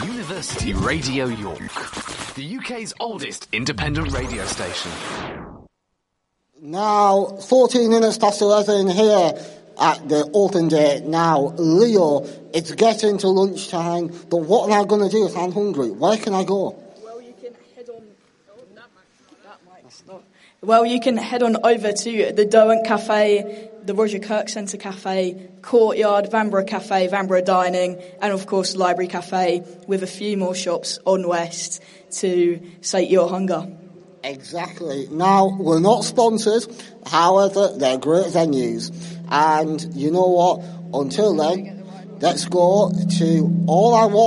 University Radio York, the UK's oldest independent radio station. Now, 14 minutes past 11 here at the open day. Now, Leo, it's getting to lunchtime, but what am I going to do if I'm hungry? Where can I go? Well, you can head on... Well, you can head on over to the Derwent Cafe, the Roger Kirk Centre Cafe, Courtyard, Vanbrugh Cafe, Vanbrugh Dining, and of course Library Cafe, with a few more shops on West to sate your hunger. Exactly. Now, we're not sponsored, however, they're great venues. And you know what? Until then, let's go to All I Want.